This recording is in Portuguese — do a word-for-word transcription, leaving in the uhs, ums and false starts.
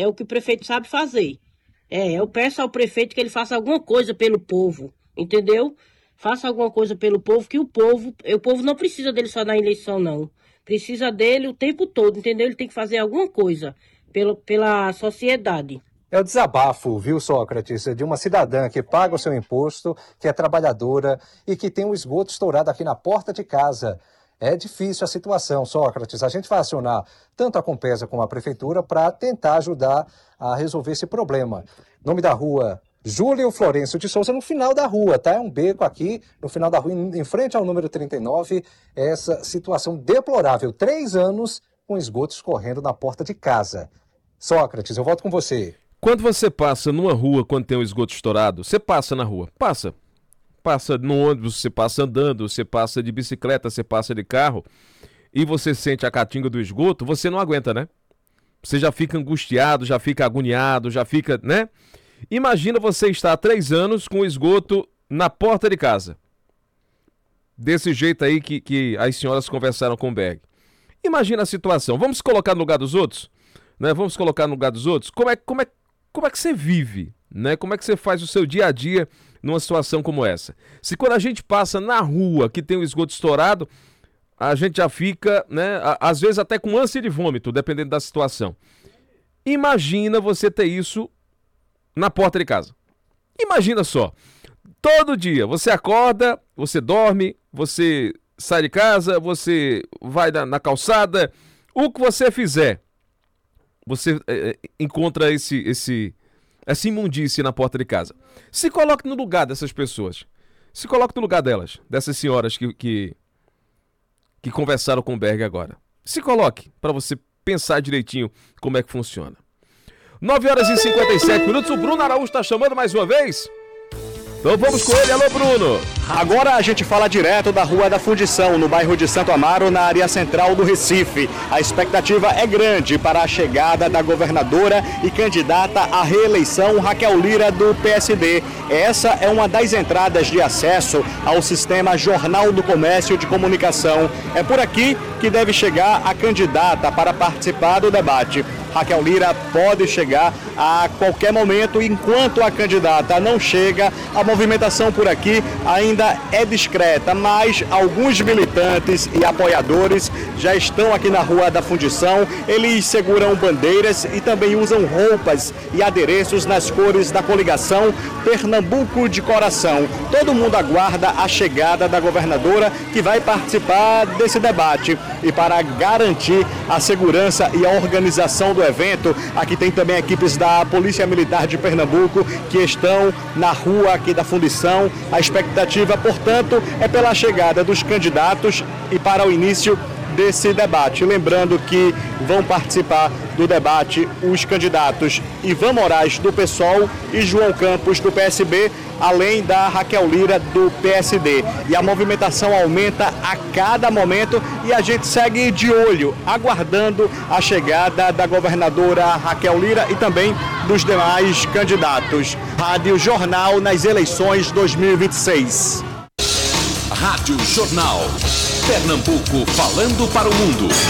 É o que o prefeito sabe fazer. É, eu peço ao prefeito que ele faça alguma coisa pelo povo, entendeu? Faça alguma coisa pelo povo, que o povo, o povo não precisa dele só na eleição, não. Precisa dele o tempo todo, entendeu? Ele tem que fazer alguma coisa pelo, pela sociedade. É o desabafo, viu, Sócrates, de uma cidadã que paga o seu imposto, que é trabalhadora e que tem um esgoto estourado aqui na porta de casa. É difícil a situação, Sócrates. A gente vai acionar tanto a Compesa como a Prefeitura para tentar ajudar a resolver esse problema. Nome da rua... Júlio Florencio de Souza, no final da rua, tá? É um beco aqui, no final da rua, em frente ao número trinta e nove, essa situação deplorável. Três anos com esgoto escorrendo na porta de casa. Sócrates, eu volto com você. Quando você passa numa rua, quando tem um esgoto estourado, você passa na rua, passa. Passa no ônibus, você passa andando, você passa de bicicleta, você passa de carro, e você sente a caatinga do esgoto, você não aguenta, né? Você já fica angustiado, já fica agoniado, já fica, né? Imagina você estar há três anos com esgoto na porta de casa. Desse jeito aí que, que as senhoras conversaram com o Berg. Imagina a situação. Vamos se colocar no lugar dos outros? Né? Vamos colocar no lugar dos outros? Como é, como é, como é que você vive? Né? Como é que você faz o seu dia a dia numa situação como essa? Se quando a gente passa na rua que tem o esgoto estourado, a gente já fica, né, às vezes até com ânsia de vômito, dependendo da situação. Imagina você ter isso na porta de casa. Imagina só, todo dia você acorda, você dorme, você sai de casa, você vai na, na calçada, o que você fizer, você é, encontra esse, esse, essa imundície na porta de casa. Se coloque no lugar dessas pessoas, se coloque no lugar delas, dessas senhoras que, que, que conversaram com o Berg agora. Se coloque para você pensar direitinho como é que funciona. nove horas e cinquenta e sete minutos, o Bruno Araújo está chamando mais uma vez. Então vamos com ele, alô Bruno. Agora a gente fala direto da Rua da Fundição, no bairro de Santo Amaro, na área central do Recife. A expectativa é grande para a chegada da governadora e candidata à reeleição Raquel Lira do P S D. Essa é uma das entradas de acesso ao sistema Jornal do Comércio de Comunicação. É por aqui que deve chegar a candidata para participar do debate. Raquel Lira pode chegar a qualquer momento. Enquanto a candidata não chega, a movimentação por aqui ainda é discreta, mas alguns militantes e apoiadores já estão aqui na Rua da Fundição. Eles seguram bandeiras e também usam roupas e adereços nas cores da coligação Pernambuco de Coração. Todo mundo aguarda a chegada da governadora, que vai participar desse debate. E para garantir a segurança e a organização do evento, aqui tem também equipes da Polícia Militar de Pernambuco que estão na rua aqui da Fundição. A expectativa, portanto, é pela chegada dos candidatos e para o início desse debate. Lembrando que vão participar do debate os candidatos Ivan Moraes, do PSOL, e João Campos, do P S B, além da Raquel Lira, do P S D. E a movimentação aumenta a cada momento e a gente segue de olho, aguardando a chegada da governadora Raquel Lira e também dos demais candidatos. Rádio Jornal nas eleições dois mil e vinte e seis. Rádio Jornal. Pernambuco falando para o mundo.